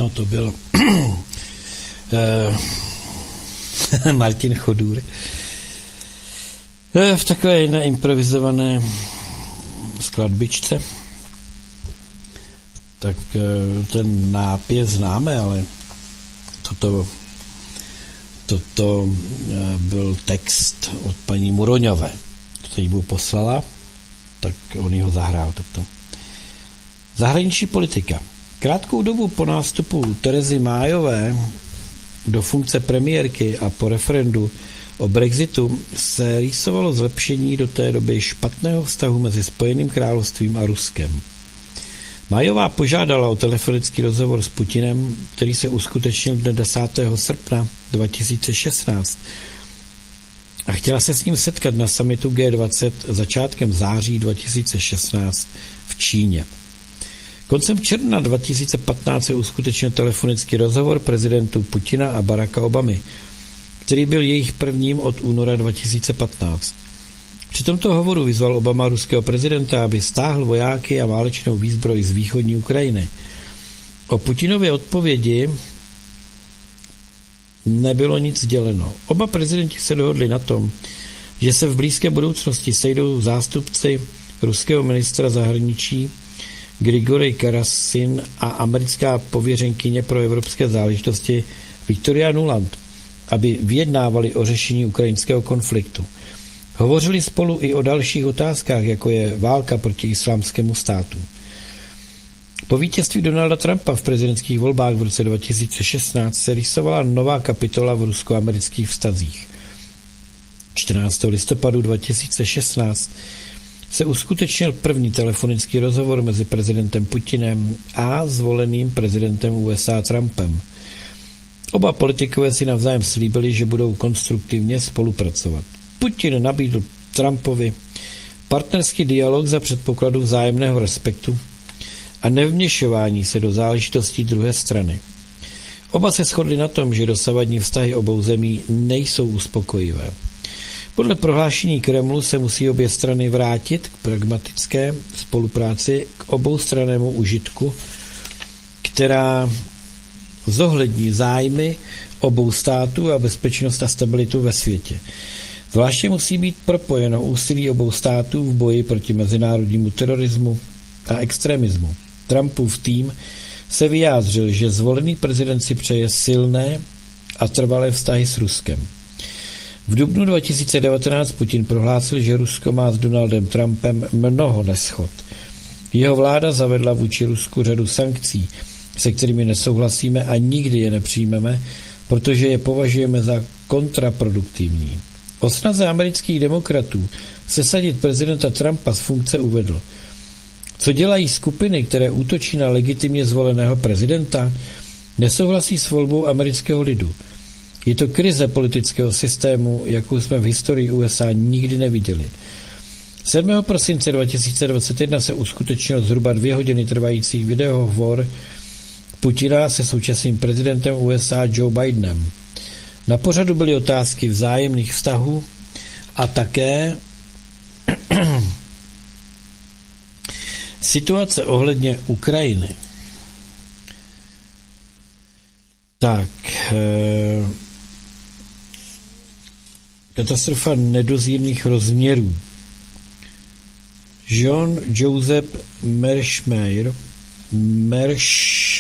No to byl Martin Chodůr v takové jedné improvizované skladbičce. Tak ten nápěv známe, ale toto byl text od paní Muroňové, který mu poslala, tak on ho zahrál. Zahraniční politika. Krátkou dobu po nástupu Terezy Mayové do funkce premiérky a po referendu o Brexitu se rýsovalo zlepšení do té doby špatného vztahu mezi Spojeným královstvím a Ruskem. Mayová požádala o telefonický rozhovor s Putinem, který se uskutečnil dne 10. srpna 2016 a chtěla se s ním setkat na summitu G20 začátkem září 2016 v Číně. Koncem června 2015 se uskutečnil telefonický rozhovor prezidentů Putina a Baracka Obamy, který byl jejich prvním od února 2015. Při tomto hovoru vyzval Obama ruského prezidenta, aby stáhl vojáky a válečnou výzbroj z východní Ukrajiny. O Putinově odpovědi nebylo nic sděleno. Oba prezidenti se dohodli na tom, že se v blízké budoucnosti sejdou zástupci ruského ministra zahraničí Grigorij Karasin a americká pověřenkyně pro evropské záležitosti Victoria Nuland, aby vyjednávali o řešení ukrajinského konfliktu. Hovořili spolu i o dalších otázkách, jako je válka proti islámskému státu. Po vítězství Donalda Trumpa v prezidentských volbách v roce 2016 se rýsovala nová kapitola v rusko-amerických vztazích. 14. listopadu 2016 se uskutečnil první telefonický rozhovor mezi prezidentem Putinem a zvoleným prezidentem USA Trumpem. Oba politikové si navzájem slíbili, že budou konstruktivně spolupracovat. Putin nabídl Trumpovi partnerský dialog za předpokladu vzájemného respektu a nevměšování se do záležitostí druhé strany. Oba se shodli na tom, že dosavadní vztahy obou zemí nejsou uspokojivé. Podle prohlášení Kremlu se musí obě strany vrátit k pragmatické spolupráci, k oboustrannému užitku, která zohlední zájmy obou států a bezpečnost a stabilitu ve světě. Zvláště musí být propojeno úsilí obou států v boji proti mezinárodnímu terorismu a extremismu. Trumpův tým se vyjádřil, že zvolený prezident si přeje silné a trvalé vztahy s Ruskem. V dubnu 2019 Putin prohlásil, že Rusko má s Donaldem Trumpem mnoho neschod. Jeho vláda zavedla vůči Rusku řadu sankcí, se kterými nesouhlasíme a nikdy je nepřijmeme, protože je považujeme za kontraproduktivní. O snaze amerických demokratů sesadit prezidenta Trumpa z funkce uvedl: Co dělají skupiny, které útočí na legitimně zvoleného prezidenta? Nesouhlasí s volbou amerického lidu. Je to krize politického systému, jakou jsme v historii USA nikdy neviděli. 7. prosince 2021 se uskutečnil zhruba 2 hodiny trvající videohovor Putina se současným prezidentem USA Joe Bidenem. Na pořadu byly otázky vzájemných vztahů a také situace ohledně Ukrajiny. Tak, katastrofa nedozírných rozměrů. Jean-Joseph Merschmeyer